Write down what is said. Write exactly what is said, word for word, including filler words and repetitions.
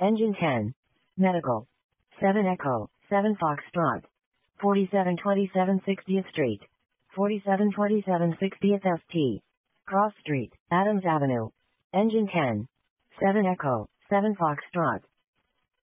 Engine ten. Medical. seven Echo, seven Foxtrot. forty-seven twenty-seven sixtieth Street. forty-seven twenty-seven sixtieth S T. Cross Street, Adams Avenue. Engine ten. seven Echo, seven Foxtrot.